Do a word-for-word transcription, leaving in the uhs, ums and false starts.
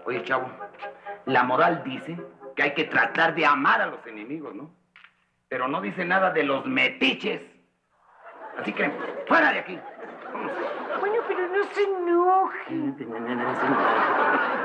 Oye, chavo, la moral dice que hay que tratar de amar a los enemigos, ¿no? Pero no dice nada de los metiches. Así que, fuera de aquí. Vamos. Bueno, pero no se enoje.